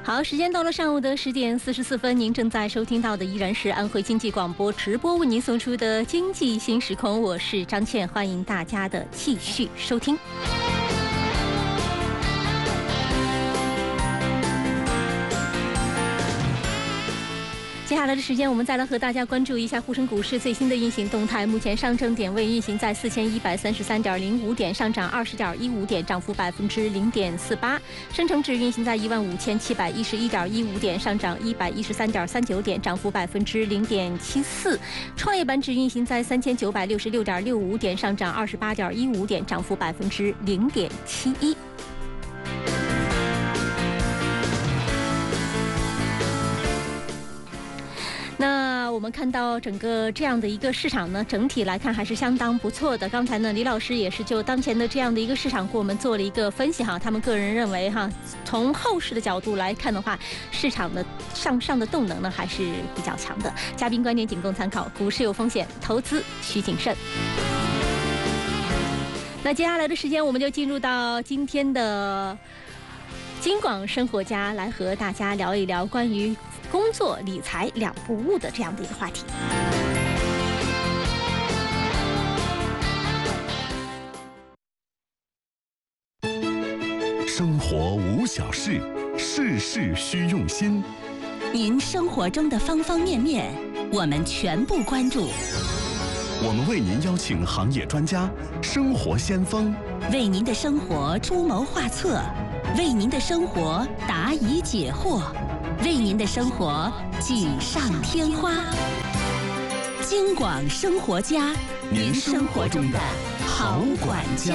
好，时间到了上午的10点44分，您正在收听到的依然是安徽经济广播直播为您送出的经济新时空，我是张倩，欢迎大家的继续收听。接下来的时间，我们再来和大家关注一下沪深股市最新的运行动态。目前上证点位运行在4133.05点，上涨20.15点，涨幅0.48%；深成指运行在15711.15点，上涨113.39点，涨幅0.74%；创业板指运行在3966.65点，上涨28.15点，涨幅0.71%。那我们看到整个这样的一个市场呢，整体来看还是相当不错的。刚才呢，李老师也是就当前的这样的一个市场给我们做了一个分析哈，他们个人认为哈，从后市的角度来看的话，市场的向上的动能呢还是比较强的。嘉宾观点仅供参考，股市有风险，投资需谨慎。那接下来的时间，我们就进入到今天的京广生活家，来和大家聊一聊关于工作理财两不误的这样的一个话题。 生活无小事，事事需用心。 您生活中的方方面面，我们全部关注。 我们为您邀请行业专家、生活先锋， 为您的生活出谋划策，为您的生活答疑解惑，为您的生活锦上添花。京广生活家，您生活中的好管家。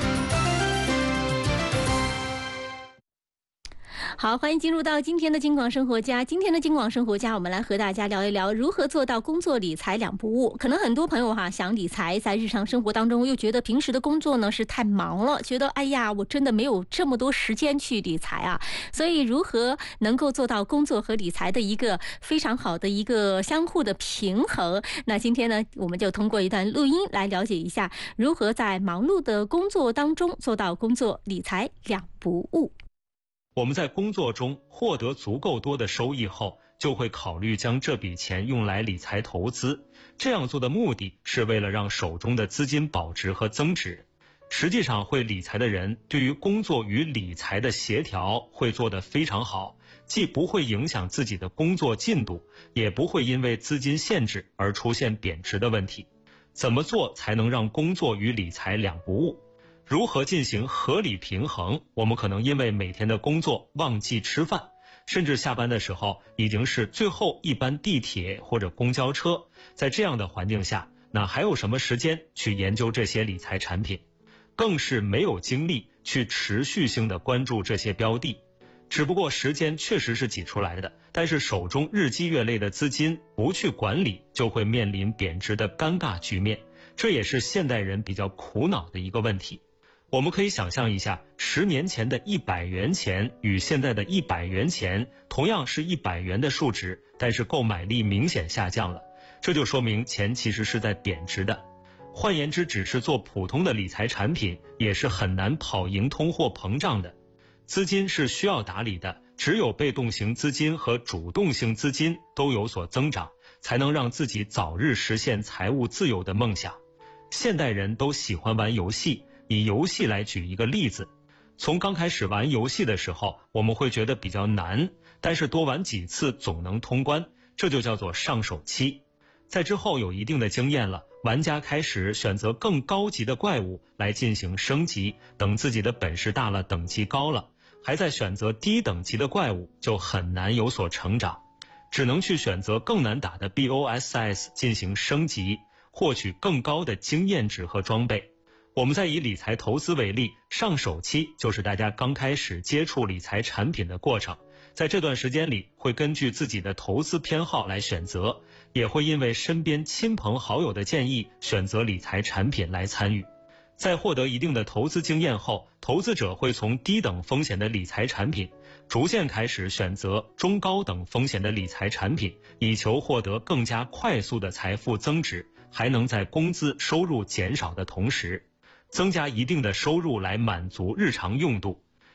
好，欢迎进入到今天的京广生活家。今天的京广生活家，我们来和大家聊一聊如何做到工作理财两不误。可能很多朋友想理财，在日常生活当中又觉得平时的工作呢是太忙了，觉得哎呀，我真的没有这么多时间去理财啊。所以如何能够做到工作和理财的一个非常好的一个相互的平衡？那今天呢，我们就通过一段录音来了解一下，如何在忙碌的工作当中做到工作理财两不误。 我们在工作中获得足够多的收益后，就会考虑将这笔钱用来理财投资。这样做的目的是为了让手中的资金保值和增值。实际上，会理财的人对于工作与理财的协调会做得非常好，既不会影响自己的工作进度，也不会因为资金限制而出现贬值的问题。怎么做才能让工作与理财两不误？如何进行合理平衡？我们可能因为每天的工作忘记吃饭，甚至下班的时候已经是最后一班地铁或者公交车。在这样的环境下，那还有什么时间去研究这些理财产品？更是没有精力去持续性的关注这些标的。只不过时间确实是挤出来的，但是手中日积月累的资金不去管理，就会面临贬值的尴尬局面。这也是现代人比较苦恼的一个问题。我们可以想象一下，10年前的100元钱与现在的100元钱，同样是100元的数值，但是购买力明显下降了。这就说明钱其实是在贬值的。换言之，只是做普通的理财产品，也是很难跑赢通货膨胀的。资金是需要打理的，只有被动型资金和主动型资金都有所增长，才能让自己早日实现财务自由的梦想。现代人都喜欢玩游戏，以游戏来举一个例子，从刚开始玩游戏的时候，我们会觉得比较难，但是多玩几次总能通关，这就叫做上手期。在之后有一定的经验了，玩家开始选择更高级的怪物来进行升级，等自己的本事大了，等级高了，还在选择低等级的怪物，就很难有所成长，只能去选择更难打的 BOSS 进行升级，获取更高的经验值和装备。我们再以理财投资为例，上手期就是大家刚开始接触理财产品的过程，在这段时间里会根据自己的投资偏好来选择，也会因为身边亲朋好友的建议选择理财产品来参与。在获得一定的投资经验后，投资者会从低等风险的理财产品逐渐开始选择中高等风险的理财产品，以求获得更加快速的财富增值，还能在工资收入减少的同时增加一定的收入来满足日常用度。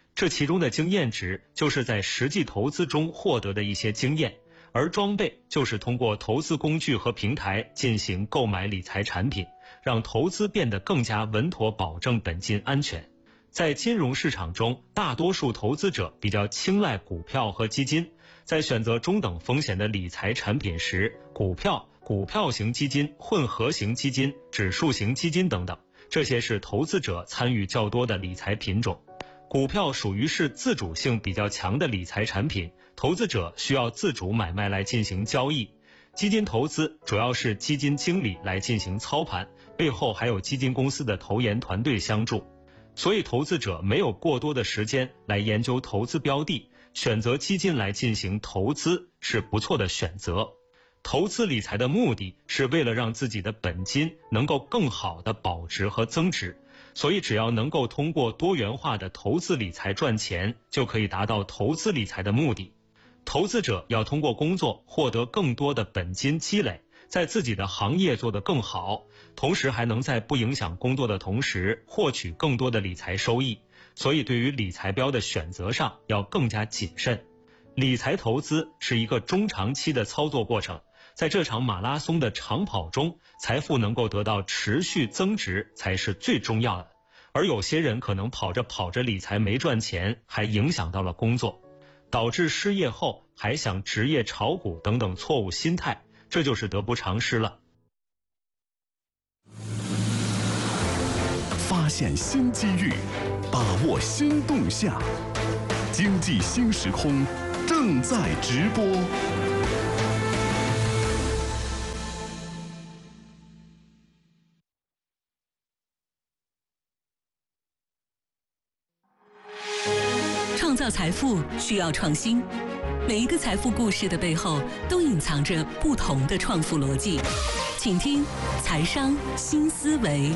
这其中的经验值就是在实际投资中获得的一些经验，而装备就是通过投资工具和平台进行购买理财产品，让投资变得更加稳妥，保证本金安全。在金融市场中，大多数投资者比较青睐股票和基金，在选择中等风险的理财产品时，股票型基金、混合型基金、指数型基金等等，这些是投资者参与较多的理财品种。股票属于是自主性比较强的理财产品，投资者需要自主买卖来进行交易。基金投资主要是基金经理来进行操盘，背后还有基金公司的投研团队相助。所以投资者没有过多的时间来研究投资标的，选择基金来进行投资是不错的选择。投资理财的目的是为了让自己的本金能够更好的保值和增值，所以只要能够通过多元化的投资理财赚钱，就可以达到投资理财的目的。投资者要通过工作获得更多的本金积累，在自己的行业做得更好，同时还能在不影响工作的同时获取更多的理财收益，所以对于理财标的选择上要更加谨慎。理财投资是一个中长期的操作过程，在这场马拉松的长跑中，财富能够得到持续增值才是最重要的。而有些人可能跑着跑着理财没赚钱，还影响到了工作，导致失业后还想职业炒股等等错误心态，这就是得不偿失了。 发现新机遇，把握新动向，经济新时空正在直播。 创造财富需要创新，每一个财富故事的背后都隐藏着不同的创富逻辑。请听财商新思维。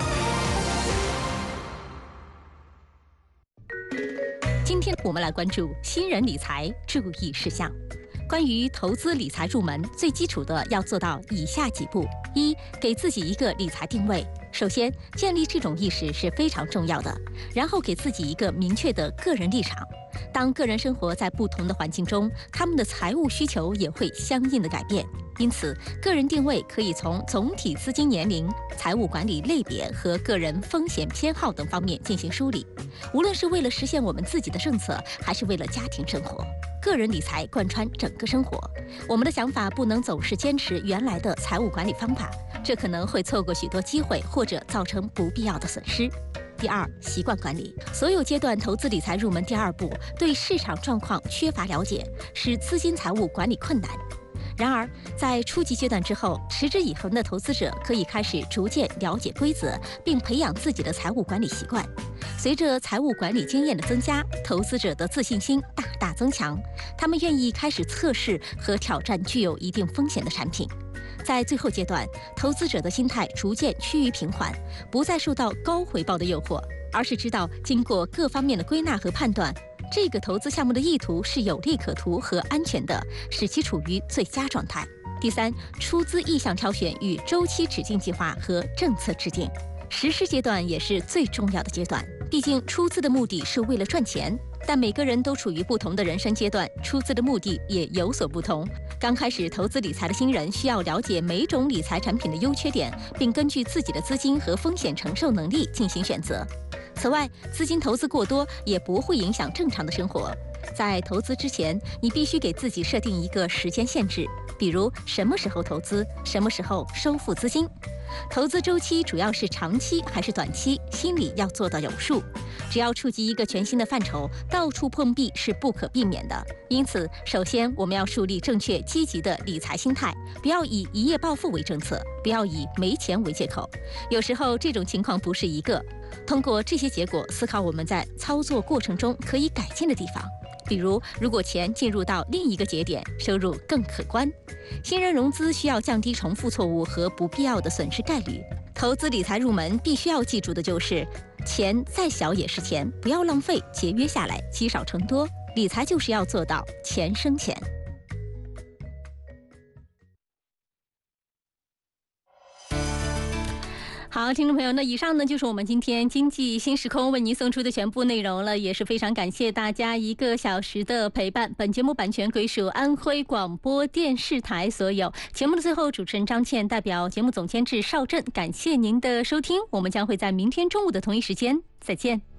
今天我们来关注新人理财注意事项。关于投资理财入门，最基础的要做到以下几步：一、给自己一个理财定位。首先，建立这种意识是非常重要的，然后给自己一个明确的个人立场。当个人生活在不同的环境中，他们的财务需求也会相应的改变。因此，个人定位可以从总体资金年龄、财务管理类别和个人风险偏好等方面进行梳理。无论是为了实现我们自己的政策，还是为了家庭生活，个人理财贯穿整个生活。我们的想法不能总是坚持原来的财务管理方法，这可能会错过许多机会，或者造成不必要的损失。第二，习惯管理。所有阶段投资理财入门第二步，对市场状况缺乏了解，使资金财务管理困难。然而，在初级阶段之后，持之以恒的投资者可以开始逐渐了解规则，并培养自己的财务管理习惯。随着财务管理经验的增加，投资者的自信心大大增强，他们愿意开始测试和挑战具有一定风险的产品。在最后阶段，投资者的心态逐渐趋于平缓，不再受到高回报的诱惑，而是知道经过各方面的归纳和判断，这个投资项目的意图是有利可图和安全的，使其处于最佳状态。第三，出资意向挑选与周期指径计划和政策制定。实施阶段也是最重要的阶段，毕竟出资的目的是为了赚钱，但每个人都处于不同的人生阶段，出资的目的也有所不同。刚开始投资理财的新人需要了解每种理财产品的优缺点，并根据自己的资金和风险承受能力进行选择。此外，资金投资过多也不会影响正常的生活。在投资之前，你必须给自己设定一个时间限制，比如什么时候投资，什么时候收复资金。投资周期主要是长期还是短期，心里要做到有数。只要触及一个全新的范畴，到处碰壁是不可避免的。因此，首先我们要树立正确积极的理财心态，不要以一夜暴富为政策，不要以没钱为借口。有时候这种情况不是一个。通过这些结果思考我们在操作过程中可以改进的地方。比如，如果钱进入到另一个节点，收入更可观。新人融资需要降低重复错误和不必要的损失概率。投资理财入门必须要记住的就是，钱再小也是钱，不要浪费，节约下来，积少成多。理财就是要做到钱生钱。 好，听众朋友，那以上呢就是我们今天经济新时空为您送出的全部内容了，也是非常感谢大家1个小时的陪伴。本节目版权归属安徽广播电视台所有。节目的最后，主持人张倩代表节目总监制邵振，感谢您的收听，我们将会在明天中午的同一时间再见。